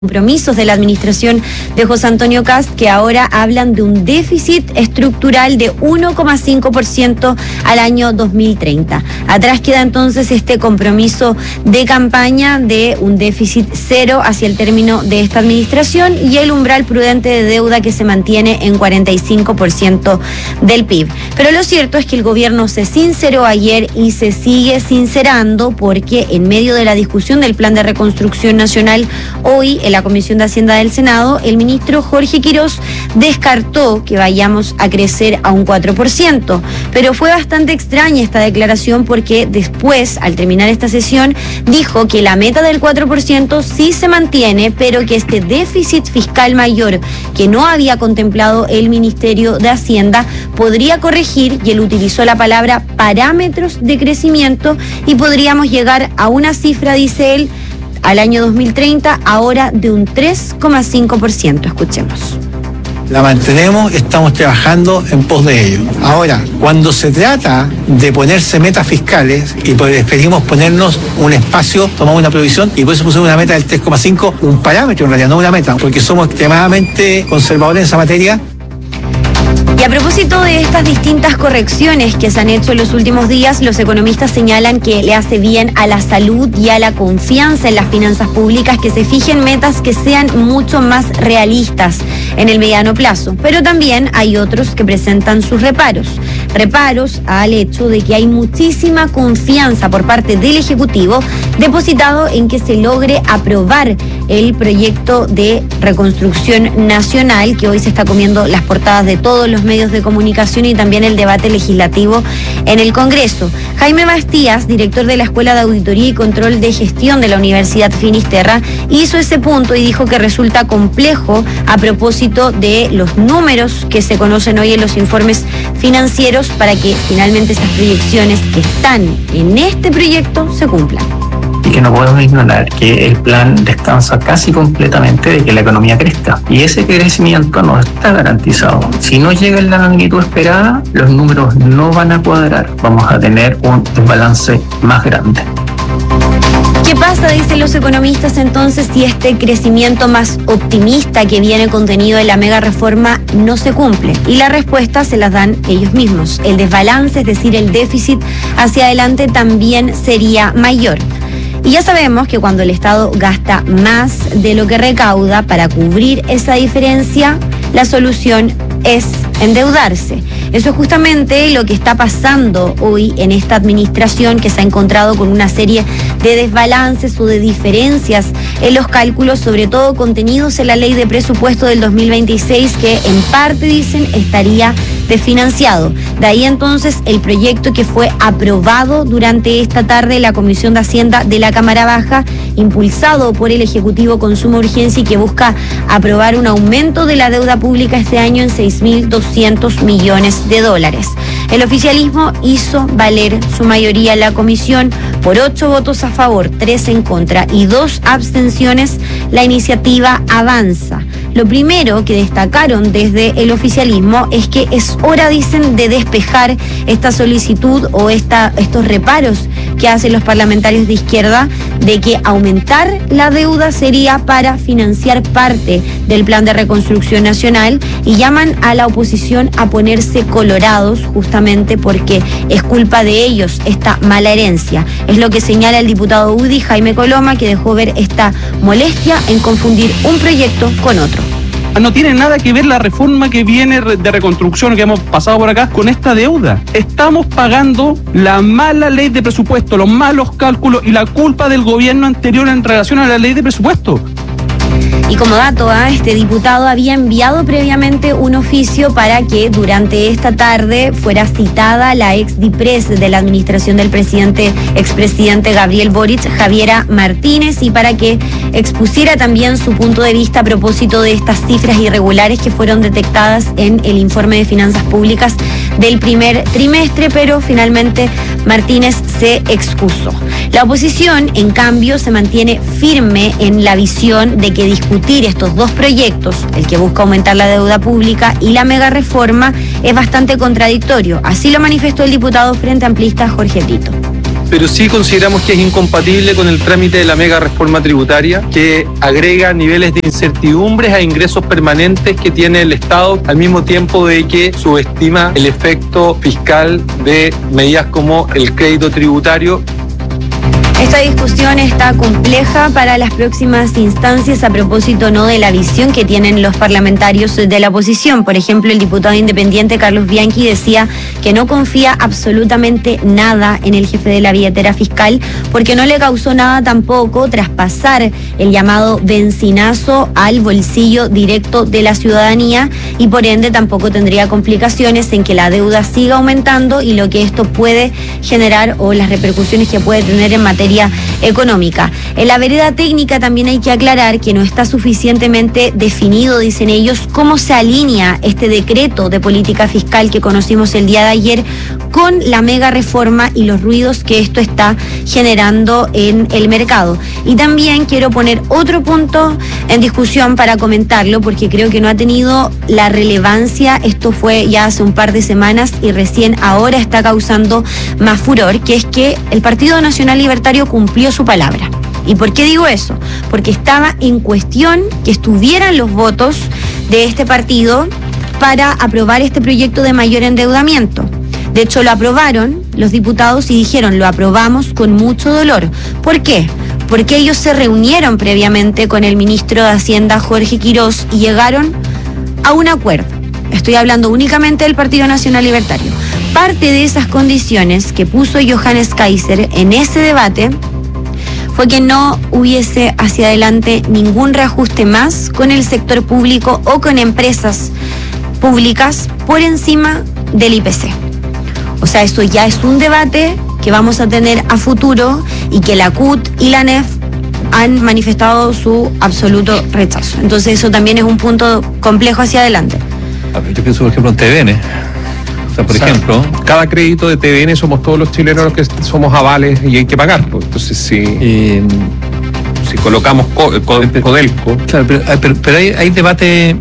compromisos de la administración de José Antonio Kast, que ahora hablan de un déficit estructural de 1,5% al año 2030. Atrás queda entonces este compromiso de campaña de un déficit cero hacia el término de esta administración y el umbral prudente de deuda que se mantiene en 45% del PIB. Pero lo cierto es que el gobierno se sinceró ayer y se sigue sincerando porque en medio de la discusión del Plan de Reconstrucción Nacional, hoy en la Comisión de Hacienda del Senado, el ministro Jorge Quirós descartó que vayamos a crecer a un 4%, pero fue bastante extraña esta declaración porque después, al terminar esta sesión, dijo que la meta del 4% sí se mantiene, pero que este déficit fiscal mayor que no había contemplado el Ministerio de Hacienda podría corregir, y él utilizó la palabra parámetros de crecimiento, y podríamos llegar a una cifra, dice él, al año 2030, ahora de un 3,5%. Escuchemos. La mantenemos, estamos trabajando en pos de ello. Ahora, cuando se trata de ponerse metas fiscales, y preferimos ponernos un espacio, tomamos una provisión, y por eso pusimos una meta del 3,5, un parámetro en realidad, no una meta, porque somos extremadamente conservadores en esa materia. Y a propósito de estas distintas correcciones que se han hecho en los últimos días, los economistas señalan que le hace bien a la salud y a la confianza en las finanzas públicas que se fijen metas que sean mucho más realistas en el mediano plazo. Pero también hay otros que presentan sus reparos al hecho de que hay muchísima confianza por parte del Ejecutivo depositado en que se logre aprobar el proyecto de reconstrucción nacional que hoy se está comiendo las portadas de todos los medios de comunicación y también el debate legislativo en el Congreso. Jaime Bastías, director de la Escuela de Auditoría y Control de Gestión de la Universidad Finisterra, hizo ese punto y dijo que resulta complejo a propósito de los números que se conocen hoy en los informes financieros para que finalmente esas proyecciones que están en este proyecto se cumplan. Y que no podemos ignorar que el plan descansa casi completamente de que la economía crezca. Y ese crecimiento no está garantizado. Si no llega en la magnitud esperada, los números no van a cuadrar. Vamos a tener un desbalance más grande. ¿Qué pasa, dicen los economistas, entonces, si este crecimiento más optimista que viene contenido en la mega reforma no se cumple? Y la respuesta se las dan ellos mismos. El desbalance, es decir, el déficit hacia adelante también sería mayor. Y ya sabemos que cuando el Estado gasta más de lo que recauda para cubrir esa diferencia, la solución es endeudarse. Eso es justamente lo que está pasando hoy en esta administración, que se ha encontrado con una serie de desbalances o de diferencias en los cálculos, sobre todo contenidos en la ley de presupuesto del 2026, que en parte, dicen, estaría desfinanciado. De ahí entonces el proyecto que fue aprobado durante esta tarde en la Comisión de Hacienda de la Cámara Baja, impulsado por el Ejecutivo con suma urgencia y que busca aprobar un aumento de la deuda pública este año en 6.200 millones de dólares. El oficialismo hizo valer su mayoría en la comisión. Por 8 votos a favor, 3 en contra y 2 abstenciones, la iniciativa avanza. Lo primero que destacaron desde el oficialismo es que es hora, dicen, de despejar esta solicitud o estos reparos que hacen los parlamentarios de izquierda de que aumentar la deuda sería para financiar parte del Plan de Reconstrucción Nacional, y llaman a la oposición a ponerse colorados justamente porque es culpa de ellos esta mala herencia. Es lo que señala el diputado UDI, Jaime Coloma, que dejó ver esta molestia en confundir un proyecto con otro. No tiene nada que ver la reforma que viene de reconstrucción que hemos pasado por acá con esta deuda. Estamos pagando la mala ley de presupuesto, los malos cálculos y la culpa del gobierno anterior en relación a la ley de presupuesto. Y como dato, este diputado había enviado previamente un oficio para que durante esta tarde fuera citada la ex DIPRES de la administración del expresidente Gabriel Boric, Javiera Martínez, y para que expusiera también su punto de vista a propósito de estas cifras irregulares que fueron detectadas en el informe de finanzas públicas del primer trimestre, pero finalmente Martínez se excusó. La oposición, en cambio, se mantiene firme en la visión de que discutir estos dos proyectos, el que busca aumentar la deuda pública y la mega reforma, es bastante contradictorio. Así lo manifestó el diputado Frente Amplista Jorge Brito. pero sí consideramos que es incompatible con el trámite de la mega reforma tributaria, que agrega niveles de incertidumbres a ingresos permanentes que tiene el Estado, al mismo tiempo de que subestima el efecto fiscal de medidas como el crédito tributario. Esta discusión está compleja para las próximas instancias a propósito no de la visión que tienen los parlamentarios de la oposición. Por ejemplo, el diputado independiente Carlos Bianchi decía que no confía absolutamente nada en el jefe de la billetera fiscal porque no le causó nada tampoco traspasar el llamado bencinazo al bolsillo directo de la ciudadanía y por ende tampoco tendría complicaciones en que la deuda siga aumentando y lo que esto puede generar o las repercusiones que puede tener en materia económica. En la vereda técnica también hay que aclarar que no está suficientemente definido, dicen ellos, cómo se alinea este decreto de política fiscal que conocimos el día de ayer con la mega reforma y los ruidos que esto está generando en el mercado. Y también quiero poner otro punto en discusión para comentarlo porque creo que no ha tenido la relevancia, esto fue ya hace un par de semanas y recién ahora está causando más furor, que es que el Partido Nacional Libertario cumplió su palabra. ¿Y por qué digo eso? Porque estaba en cuestión que estuvieran los votos de este partido para aprobar este proyecto de mayor endeudamiento. De hecho, lo aprobaron los diputados y dijeron, lo aprobamos con mucho dolor. ¿Por qué? Porque ellos se reunieron previamente con el ministro de Hacienda, Jorge Quirós, y llegaron a un acuerdo. Estoy hablando únicamente del Partido Nacional Libertario. Parte de esas condiciones que puso Johannes Kaiser en ese debate fue que no hubiese hacia adelante ningún reajuste más con el sector público o con empresas públicas por encima del IPC. O sea, esto ya es un debate que vamos a tener a futuro y que la CUT y la NEF han manifestado su absoluto rechazo. Entonces eso también es un punto complejo hacia adelante. Yo pienso, por ejemplo, en TVN. O sea, por ejemplo, cada crédito de TVN somos todos los chilenos los que somos avales y hay que pagar. Entonces, si colocamos Codelco. Claro, pero hay debates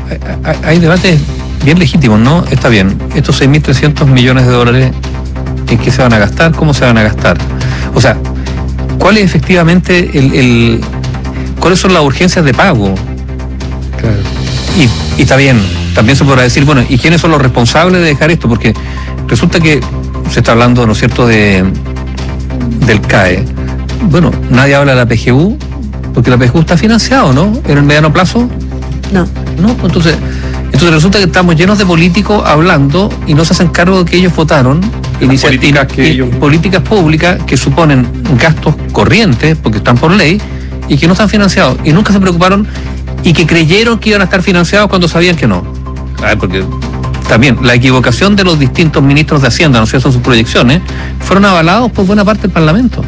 bien legítimos, ¿no? Está bien, estos 6.300 millones de dólares, ¿en qué se van a gastar? ¿Cómo se van a gastar? O sea, ¿cuál es efectivamente cuáles son las urgencias de pago? Claro. Y está bien, también se podrá decir, bueno, ¿y quiénes son los responsables de dejar esto? Porque resulta que se está hablando, ¿no es cierto?, del CAE. Bueno, nadie habla de la PGU, porque la PGU está financiado, ¿no? En el mediano plazo. No. Entonces resulta que estamos llenos de políticos hablando y no se hacen cargo de que ellos votaron políticas públicas que suponen gastos corrientes, porque están por ley, y que no están financiados. Y nunca se preocuparon y que creyeron que iban a estar financiados cuando sabían que no. Porque también la equivocación de los distintos ministros de Hacienda, ¿no es cierto?, sus proyecciones, fueron avalados por buena parte del Parlamento.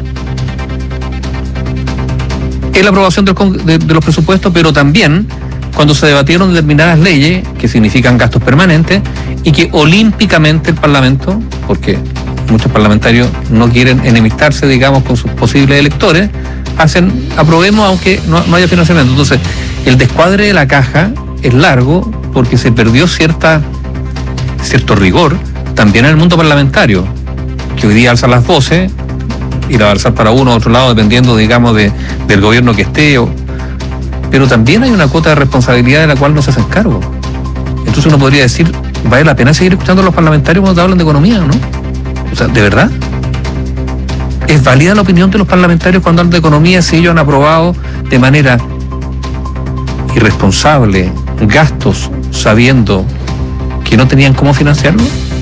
Es la aprobación de los presupuestos, pero también cuando se debatieron determinadas leyes que significan gastos permanentes y que olímpicamente el Parlamento, porque muchos parlamentarios no quieren enemistarse, digamos, con sus posibles electores, aprobemos aunque no haya financiamiento. Entonces, el descuadre de la caja es largo porque se perdió cierto rigor también en el mundo parlamentario, que hoy día alza las voces y la va a alzar para uno o otro lado dependiendo, digamos, del gobierno que esté. Pero también hay una cuota de responsabilidad de la cual no se hacen cargo. Entonces uno podría decir, ¿vale la pena seguir escuchando a los parlamentarios cuando te hablan de economía, no? O sea, ¿de verdad? ¿Es válida la opinión de los parlamentarios cuando hablan de economía si ellos han aprobado de manera irresponsable gastos sabiendo que no tenían cómo financiarlo?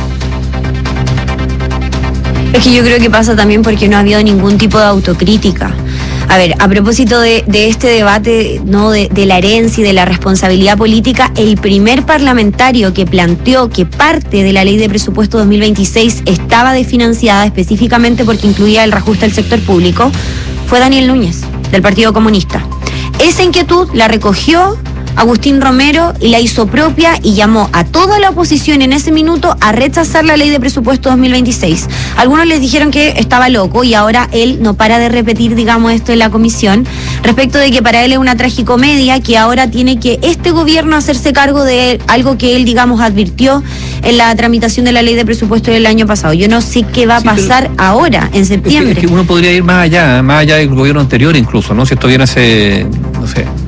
Es que yo creo que pasa también porque no ha habido ningún tipo de autocrítica. A ver, a propósito de este debate, ¿no?, de la herencia y de la responsabilidad política, el primer parlamentario que planteó que parte de la ley de presupuesto 2026 estaba desfinanciada específicamente porque incluía el reajuste al sector público fue Daniel Núñez, del Partido Comunista. Esa inquietud la recogió Agustín Romero y la hizo propia y llamó a toda la oposición en ese minuto a rechazar la ley de presupuesto 2026. Algunos les dijeron que estaba loco y ahora él no para de repetir, digamos, esto en la comisión, respecto de que para él es una tragicomedia, que ahora tiene que este gobierno hacerse cargo de algo que él, digamos, advirtió en la tramitación de la ley de presupuesto del año pasado. Yo no sé qué va a pasar ahora, en septiembre. Es que uno podría ir más allá del gobierno anterior incluso, ¿no? Si esto viene hace, no sé,